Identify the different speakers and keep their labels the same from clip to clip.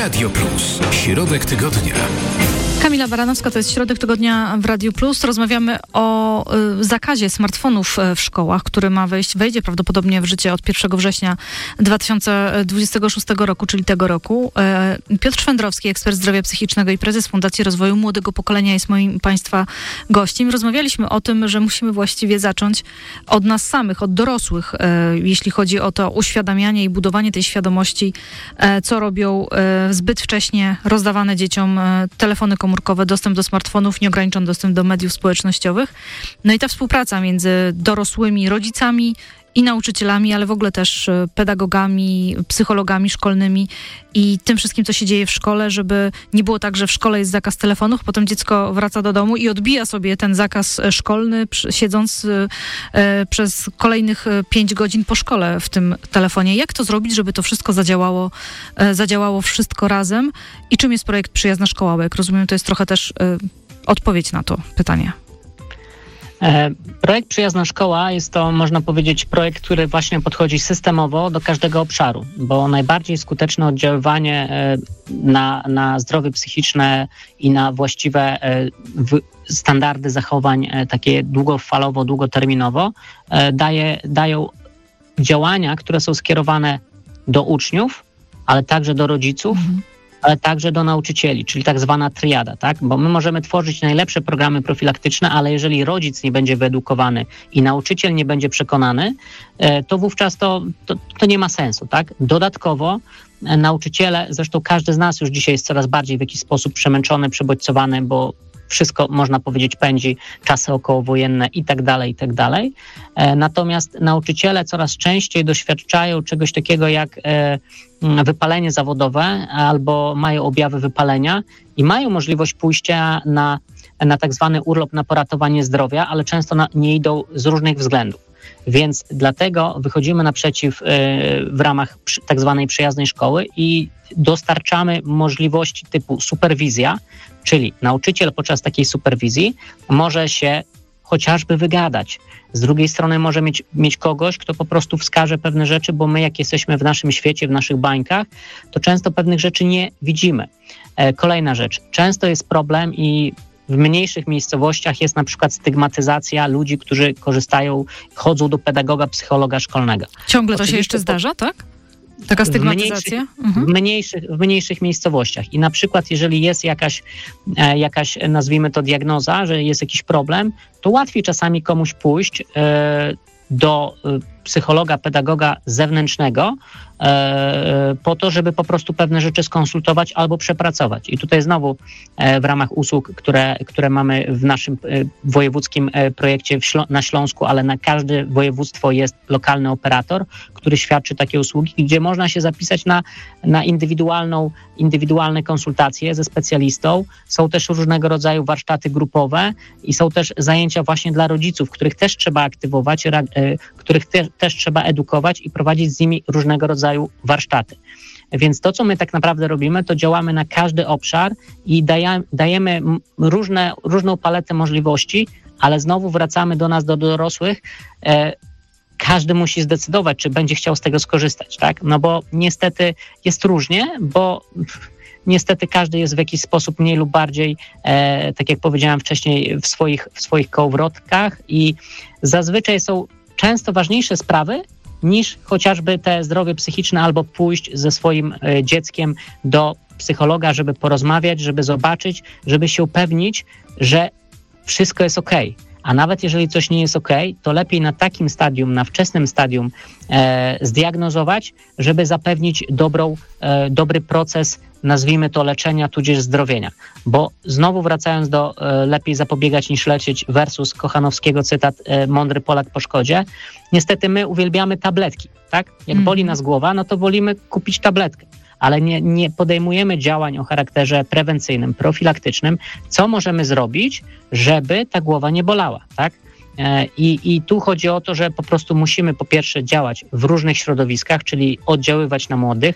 Speaker 1: Radio Plus. Środek tygodnia.
Speaker 2: Kamila Baranowska, to jest Środek Tygodnia w Radiu Plus. Rozmawiamy o zakazie smartfonów w szkołach, który wejdzie prawdopodobnie w życie od 1 września 2026 roku, czyli tego roku. Piotr Szwendrowski, ekspert zdrowia psychicznego i prezes Fundacji Rozwoju Młodego Pokolenia jest moim Państwa gościem. Rozmawialiśmy o tym, że musimy właściwie zacząć od nas samych, od dorosłych, jeśli chodzi o to uświadamianie i budowanie tej świadomości, co robią zbyt wcześnie rozdawane dzieciom telefony komórkowe, dostęp do smartfonów, nieograniczony dostęp do mediów społecznościowych. No i ta współpraca między dorosłymi, rodzicami i nauczycielami, ale w ogóle też pedagogami, psychologami szkolnymi i tym wszystkim, co się dzieje w szkole, żeby nie było tak, że w szkole jest zakaz telefonów, potem dziecko wraca do domu i odbija sobie ten zakaz szkolny, siedząc przez kolejnych 5 godzin po szkole w tym telefonie. Jak to zrobić, żeby to wszystko zadziałało wszystko razem? I czym jest projekt Przyjazna Szkoła? Bo jak rozumiem, to jest trochę też odpowiedź na to pytanie.
Speaker 3: Projekt Przyjazna Szkoła jest to, można powiedzieć, projekt, który właśnie podchodzi systemowo do każdego obszaru, bo najbardziej skuteczne oddziaływanie na zdrowie psychiczne i na właściwe standardy zachowań takie długofalowo, długoterminowo dają działania, które są skierowane do uczniów, ale także do rodziców, ale także do nauczycieli, czyli tak zwana triada, tak? Bo my możemy tworzyć najlepsze programy profilaktyczne, ale jeżeli rodzic nie będzie wyedukowany i nauczyciel nie będzie przekonany, to wówczas to nie ma sensu, tak? Dodatkowo nauczyciele, zresztą każdy z nas już dzisiaj jest coraz bardziej w jakiś sposób przemęczony, przebodźcowany, bo wszystko, można powiedzieć, pędzi, czasy okołowojenne i tak dalej. Natomiast nauczyciele coraz częściej doświadczają czegoś takiego jak wypalenie zawodowe albo mają objawy wypalenia i mają możliwość pójścia na tak zwany urlop na poratowanie zdrowia, ale często nie idą z różnych względów. Więc dlatego wychodzimy naprzeciw w ramach tak zwanej przyjaznej szkoły i dostarczamy możliwości typu superwizja, czyli nauczyciel podczas takiej superwizji może się chociażby wygadać. Z drugiej strony może mieć kogoś, kto po prostu wskaże pewne rzeczy, bo my jak jesteśmy w naszym świecie, w naszych bańkach, to często pewnych rzeczy nie widzimy. Kolejna rzecz. Często jest problem i w mniejszych miejscowościach jest na przykład stygmatyzacja ludzi, którzy chodzą do pedagoga, psychologa szkolnego.
Speaker 2: Ciągle to się jeszcze zdarza, tak? Taka stygmatyzacja?
Speaker 3: W mniejszych miejscowościach. I na przykład jeżeli jest jakaś, nazwijmy to diagnoza, że jest jakiś problem, to łatwiej czasami komuś pójść do psychologa, pedagoga zewnętrznego po to, żeby po prostu pewne rzeczy skonsultować albo przepracować. I tutaj znowu w ramach usług, które mamy w naszym wojewódzkim projekcie na Śląsku, ale na każde województwo jest lokalny operator, który świadczy takie usługi, gdzie można się zapisać na indywidualne konsultacje ze specjalistą. Są też różnego rodzaju warsztaty grupowe i są też zajęcia właśnie dla rodziców, których też trzeba aktywować, których też trzeba edukować i prowadzić z nimi różnego rodzaju warsztaty. Więc to, co my tak naprawdę robimy, to działamy na każdy obszar i dajemy różną paletę możliwości, ale znowu wracamy do nas, do dorosłych. Każdy musi zdecydować, czy będzie chciał z tego skorzystać, tak? No bo niestety jest różnie, bo niestety każdy jest w jakiś sposób mniej lub bardziej, tak jak powiedziałem wcześniej, w swoich kołowrotkach i zazwyczaj są często ważniejsze sprawy niż chociażby te zdrowie psychiczne albo pójść ze swoim dzieckiem do psychologa, żeby porozmawiać, żeby zobaczyć, żeby się upewnić, że wszystko jest okej. A nawet jeżeli coś nie jest okej, to lepiej na takim stadium, na wczesnym stadium zdiagnozować, żeby zapewnić dobry proces, nazwijmy to leczenia, tudzież zdrowienia. Bo znowu wracając do lepiej zapobiegać niż leczyć versus Kochanowskiego cytat mądry Polak po szkodzie, niestety my uwielbiamy tabletki, tak? Jak boli nas głowa, no to wolimy kupić tabletkę. Ale nie podejmujemy działań o charakterze prewencyjnym, profilaktycznym, co możemy zrobić, żeby ta głowa nie bolała, tak? I tu chodzi o to, że po prostu musimy po pierwsze działać w różnych środowiskach, czyli oddziaływać na młodych,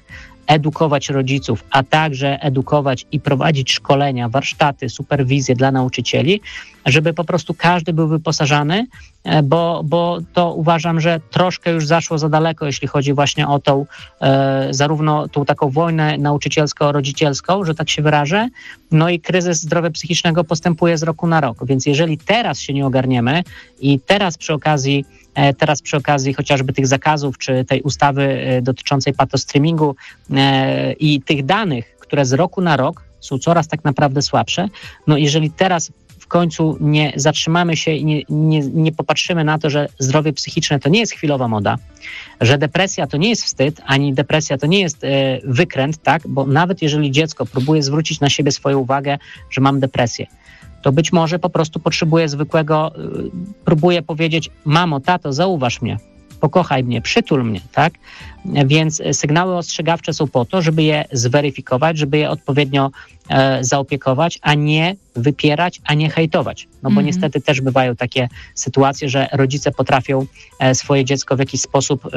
Speaker 3: edukować rodziców, a także edukować i prowadzić szkolenia, warsztaty, superwizje dla nauczycieli, żeby po prostu każdy był wyposażany, bo to uważam, że troszkę już zaszło za daleko, jeśli chodzi właśnie o tą zarówno tą taką wojnę nauczycielsko-rodzicielską, że tak się wyrażę, no i kryzys zdrowia psychicznego postępuje z roku na rok, więc jeżeli teraz się nie ogarniemy i teraz przy okazji chociażby tych zakazów, czy tej ustawy dotyczącej patostreamingu i tych danych, które z roku na rok są coraz tak naprawdę słabsze, no jeżeli teraz w końcu nie zatrzymamy się i nie popatrzymy na to, że zdrowie psychiczne to nie jest chwilowa moda, że depresja to nie jest wstyd, ani depresja to nie jest wykręt, tak? Bo nawet jeżeli dziecko próbuje zwrócić na siebie swoją uwagę, że mam depresję, to być może po prostu potrzebuje próbuje powiedzieć: mamo, tato, zauważ mnie, pokochaj mnie, przytul mnie, tak? Więc sygnały ostrzegawcze są po to, żeby je zweryfikować, żeby je odpowiednio zaopiekować, a nie wypierać, a nie hejtować. No bo niestety też bywają takie sytuacje, że rodzice potrafią swoje dziecko w jakiś sposób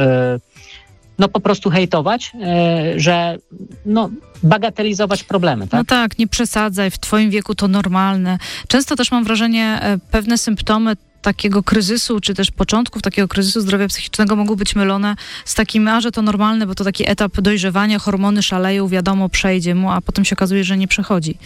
Speaker 3: po prostu hejtować, że bagatelizować problemy. Tak?
Speaker 2: No tak, nie przesadzaj, w twoim wieku to normalne. Często też mam wrażenie, pewne symptomy takiego kryzysu, czy też początków takiego kryzysu zdrowia psychicznego mogą być mylone z takim, że to normalne, bo to taki etap dojrzewania, hormony szaleją, wiadomo, przejdzie mu, a potem się okazuje, że nie przechodzi.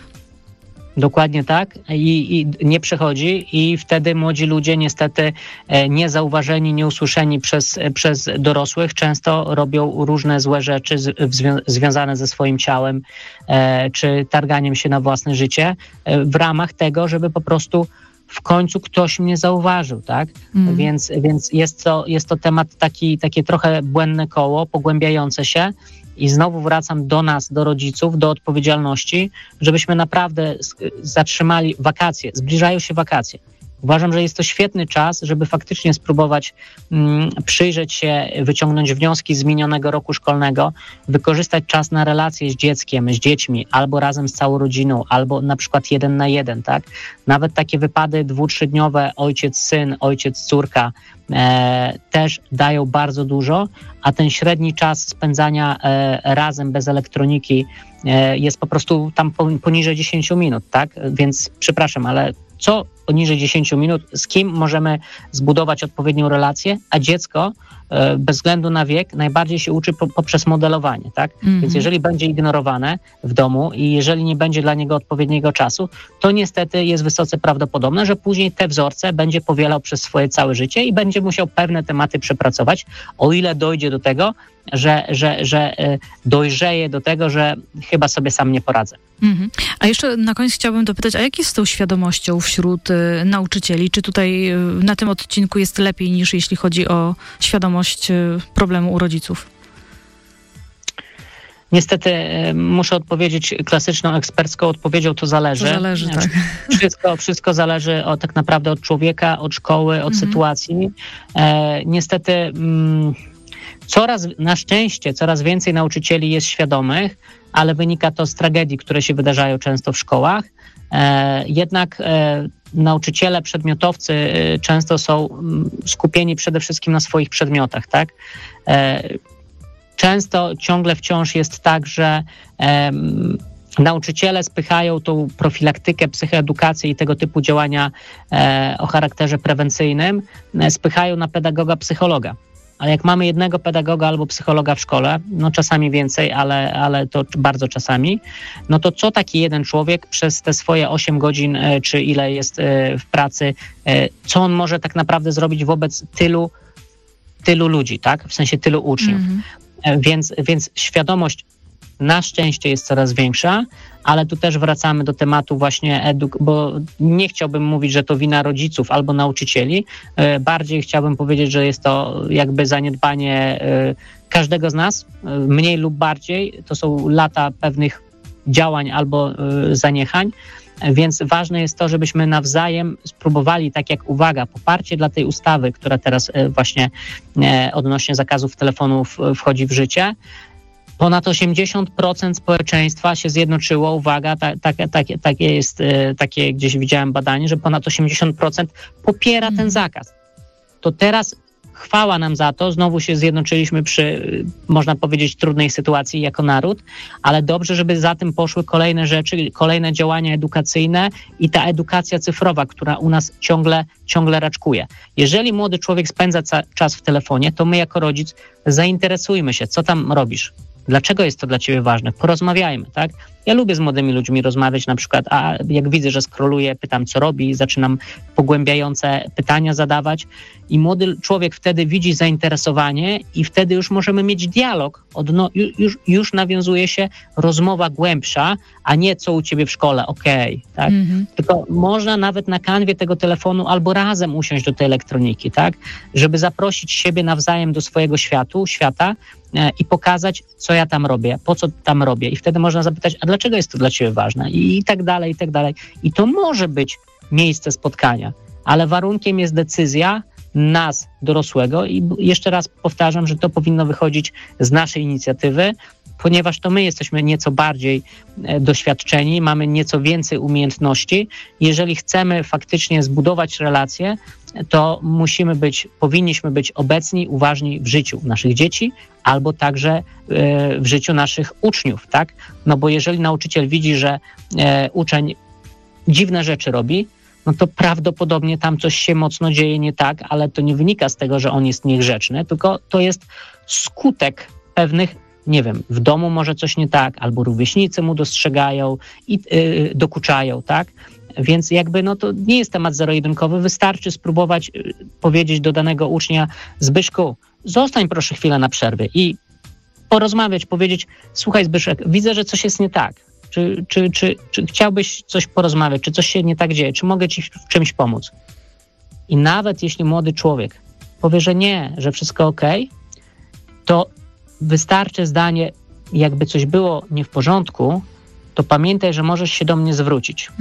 Speaker 3: Dokładnie tak i nie przechodzi i wtedy młodzi ludzie niestety niezauważeni, nieusłyszeni przez dorosłych często robią różne złe rzeczy związane ze swoim ciałem czy targaniem się na własne życie w ramach tego, żeby po prostu w końcu ktoś mnie zauważył, tak? Więc jest to temat takie trochę błędne koło, pogłębiające się. I znowu wracam do nas, do rodziców, do odpowiedzialności, żebyśmy naprawdę zatrzymali wakacje. Zbliżają się wakacje. Uważam, że jest to świetny czas, żeby faktycznie spróbować przyjrzeć się, wyciągnąć wnioski z minionego roku szkolnego, wykorzystać czas na relacje z dzieckiem, z dziećmi, albo razem z całą rodziną, albo na przykład 1 na 1, tak? Nawet takie wypady 2-3-dniowe, ojciec-syn, ojciec-córka, też dają bardzo dużo, a ten średni czas spędzania razem bez elektroniki jest po prostu tam poniżej 10 minut, tak? Więc przepraszam, ale co poniżej 10 minut, z kim możemy zbudować odpowiednią relację, a dziecko bez względu na wiek najbardziej się uczy poprzez modelowanie, tak? Więc jeżeli będzie ignorowane w domu i jeżeli nie będzie dla niego odpowiedniego czasu, to niestety jest wysoce prawdopodobne, że później te wzorce będzie powielał przez swoje całe życie i będzie musiał pewne tematy przepracować, o ile dojdzie do tego, że dojrzeje do tego, że chyba sobie sam nie poradzę.
Speaker 2: A jeszcze na koniec chciałabym dopytać, a jak jest z tą świadomością wśród nauczycieli? Czy tutaj na tym odcinku jest lepiej niż jeśli chodzi o świadomość problemu u rodziców?
Speaker 3: Niestety muszę odpowiedzieć klasyczną ekspercką odpowiedzią, to zależy.
Speaker 2: To zależy, tak.
Speaker 3: Wszystko zależy tak naprawdę od człowieka, od szkoły, od sytuacji. Niestety na szczęście coraz więcej nauczycieli jest świadomych, ale wynika to z tragedii, które się wydarzają często w szkołach. Jednak nauczyciele, przedmiotowcy często są skupieni przede wszystkim na swoich przedmiotach, tak? Często ciągle wciąż jest tak, że nauczyciele spychają tą profilaktykę, psychoedukację i tego typu działania o charakterze prewencyjnym, spychają na pedagoga, psychologa. Ale jak mamy jednego pedagoga albo psychologa w szkole, czasami więcej, ale to bardzo czasami, to co taki jeden człowiek przez te swoje 8 godzin, czy ile jest w pracy, co on może tak naprawdę zrobić wobec tylu ludzi, tak? W sensie tylu uczniów. Więc świadomość na szczęście jest coraz większa, ale tu też wracamy do tematu właśnie bo nie chciałbym mówić, że to wina rodziców albo nauczycieli. Bardziej chciałbym powiedzieć, że jest to jakby zaniedbanie każdego z nas, mniej lub bardziej. To są lata pewnych działań albo zaniechań, więc ważne jest to, żebyśmy nawzajem spróbowali, tak jak poparcie dla tej ustawy, która teraz właśnie odnośnie zakazów telefonów wchodzi w życie. Ponad 80% społeczeństwa się zjednoczyło, takie gdzieś widziałem badanie, że ponad 80% popiera ten zakaz. To teraz chwała nam za to, znowu się zjednoczyliśmy przy, można powiedzieć, trudnej sytuacji jako naród, ale dobrze, żeby za tym poszły kolejne rzeczy, kolejne działania edukacyjne i ta edukacja cyfrowa, która u nas ciągle raczkuje. Jeżeli młody człowiek spędza czas w telefonie, to my jako rodzic zainteresujmy się, co tam robisz. Dlaczego jest to dla ciebie ważne? Porozmawiajmy, tak? Ja lubię z młodymi ludźmi rozmawiać na przykład, a jak widzę, że scrolluję, pytam, co robi, zaczynam pogłębiające pytania zadawać i młody człowiek wtedy widzi zainteresowanie i wtedy już możemy mieć dialog, już nawiązuje się rozmowa głębsza, a nie co u ciebie w szkole, okej, tak? Tylko można nawet na kanwie tego telefonu albo razem usiąść do tej elektroniki, tak? Żeby zaprosić siebie nawzajem do swojego świata i pokazać, co ja tam robię, po co tam robię. I wtedy można zapytać, a dlaczego jest to dla ciebie ważne? I tak dalej, i tak dalej. I to może być miejsce spotkania, ale warunkiem jest decyzja nas, dorosłego i jeszcze raz powtarzam, że to powinno wychodzić z naszej inicjatywy, ponieważ to my jesteśmy nieco bardziej doświadczeni, mamy nieco więcej umiejętności. Jeżeli chcemy faktycznie zbudować relacje, to powinniśmy być obecni, uważni w życiu naszych dzieci albo także w życiu naszych uczniów, tak? No bo jeżeli nauczyciel widzi, że uczeń dziwne rzeczy robi, no to prawdopodobnie tam coś się mocno dzieje nie tak, ale to nie wynika z tego, że on jest niegrzeczny, tylko to jest skutek pewnych, nie wiem, w domu może coś nie tak, albo rówieśnicy mu dostrzegają i dokuczają, tak? Więc jakby no to nie jest temat zero-jedynkowy, wystarczy spróbować powiedzieć do danego ucznia: Zbyszku, zostań proszę chwilę na przerwie i porozmawiać, powiedzieć: słuchaj Zbyszek, widzę, że coś jest nie tak. Czy chciałbyś coś porozmawiać, czy coś się nie tak dzieje, czy mogę ci w czymś pomóc? I nawet jeśli młody człowiek powie, że nie, że wszystko okej, to wystarczy zdanie: jakby coś było nie w porządku, to pamiętaj, że możesz się do mnie zwrócić.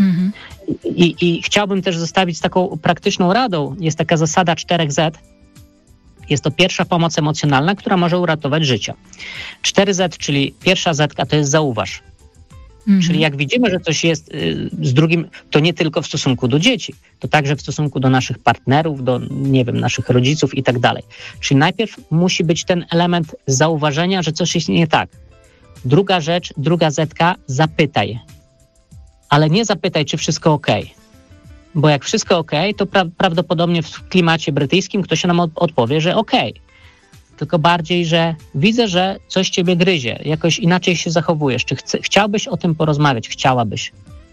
Speaker 3: I chciałbym też zostawić z taką praktyczną radą. Jest taka zasada 4Z. Jest to pierwsza pomoc emocjonalna, która może uratować życie. 4Z, czyli pierwsza Z-ka to jest zauważ. Czyli jak widzimy, że coś jest z drugim, to nie tylko w stosunku do dzieci, to także w stosunku do naszych partnerów, do, nie wiem, naszych rodziców i tak dalej. Czyli najpierw musi być ten element zauważenia, że coś jest nie tak. Druga rzecz, druga Z-ka, zapytaj. Ale nie zapytaj, czy wszystko okej. Bo jak wszystko okej, to prawdopodobnie w klimacie brytyjskim ktoś nam odpowie, że okej. Tylko bardziej, że widzę, że coś ciebie gryzie, jakoś inaczej się zachowujesz. Czy chciałbyś o tym porozmawiać? Chciałabyś.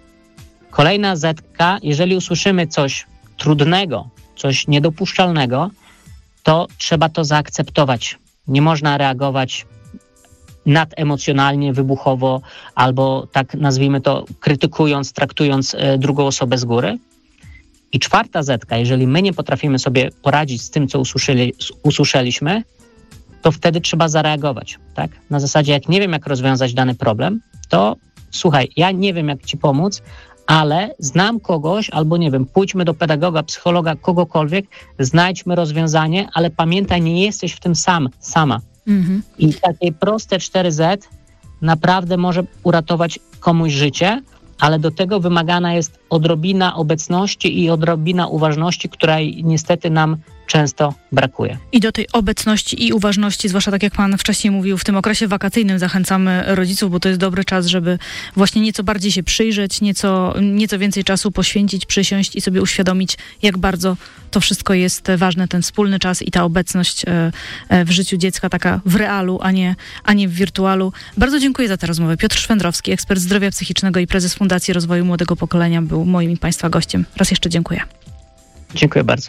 Speaker 3: Kolejna Z-ka, jeżeli usłyszymy coś trudnego, coś niedopuszczalnego, to trzeba to zaakceptować. Nie można reagować nademocjonalnie, wybuchowo, albo tak nazwijmy to krytykując, traktując drugą osobę z góry. I czwarta Z-ka, jeżeli my nie potrafimy sobie poradzić z tym, co usłyszeliśmy, to wtedy trzeba zareagować, tak? Na zasadzie, jak nie wiem, jak rozwiązać dany problem, to słuchaj, ja nie wiem, jak ci pomóc, ale znam kogoś, albo nie wiem, pójdźmy do pedagoga, psychologa, kogokolwiek, znajdźmy rozwiązanie, ale pamiętaj, nie jesteś w tym sama. I takie proste 4Z naprawdę może uratować komuś życie, ale do tego wymagana jest odrobina obecności i odrobina uważności, której niestety nam często brakuje.
Speaker 2: I do tej obecności i uważności, zwłaszcza tak jak pan wcześniej mówił, w tym okresie wakacyjnym zachęcamy rodziców, bo to jest dobry czas, żeby właśnie nieco bardziej się przyjrzeć, nieco więcej czasu poświęcić, przysiąść i sobie uświadomić, jak bardzo to wszystko jest ważne, ten wspólny czas i ta obecność w życiu dziecka, taka w realu, a nie w wirtualu. Bardzo dziękuję za tę rozmowę. Piotr Szwendrowski, ekspert zdrowia psychicznego i prezes Fundacji Rozwoju Młodego Pokolenia, był moim i państwa gościem. Raz jeszcze dziękuję.
Speaker 3: Dziękuję bardzo.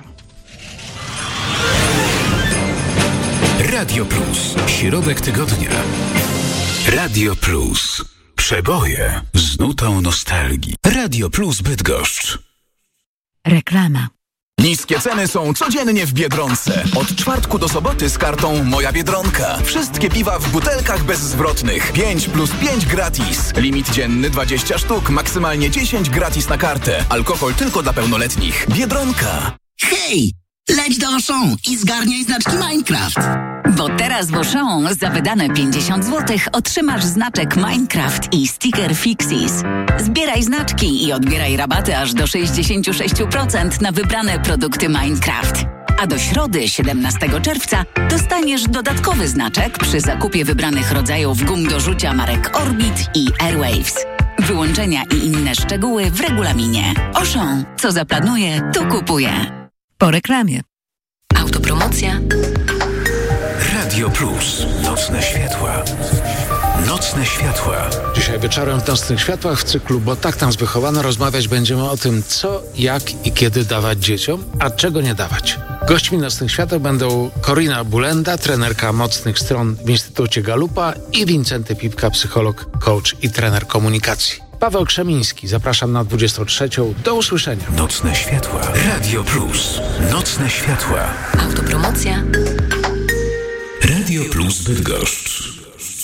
Speaker 1: Radio Plus. Środek tygodnia. Radio Plus. Przeboje z nutą nostalgii. Radio Plus Bydgoszcz.
Speaker 4: Reklama.
Speaker 5: Niskie ceny są codziennie w Biedronce. Od czwartku do soboty z kartą Moja Biedronka. Wszystkie piwa w butelkach bezzwrotnych. 5+5 gratis. Limit dzienny 20 sztuk, maksymalnie 10 gratis na kartę. Alkohol tylko dla pełnoletnich. Biedronka.
Speaker 4: Hej! Leć do Auchan i zgarniaj znaczki Minecraft.
Speaker 6: Bo teraz w Auchan za wydane 50 zł otrzymasz znaczek Minecraft i sticker Fixies. Zbieraj znaczki i odbieraj rabaty aż do 66% na wybrane produkty Minecraft. A do środy 17 czerwca dostaniesz dodatkowy znaczek przy zakupie wybranych rodzajów gum do rzucia marek Orbit i Airwaves. Wyłączenia i inne szczegóły w regulaminie. Auchan. Co zaplanuje, to kupuje. Po reklamie.
Speaker 7: Autopromocja.
Speaker 1: Radio Plus. Nocne światła. Nocne światła.
Speaker 8: Dzisiaj wieczorem w Nocnych Światłach w cyklu Bo tak nas wychowano rozmawiać będziemy o tym, co, jak i kiedy dawać dzieciom, a czego nie dawać. Gośćmi Nocnych Światów będą Corina Bulenda, trenerka mocnych stron w Instytucie Galupa i Wincenty Pipka, psycholog, coach i trener komunikacji. Paweł Krzemiński, zapraszam na 23. Do usłyszenia.
Speaker 1: Nocne światła. Radio Plus. Nocne światła.
Speaker 7: Autopromocja.
Speaker 1: Radio Plus Bydgoszcz.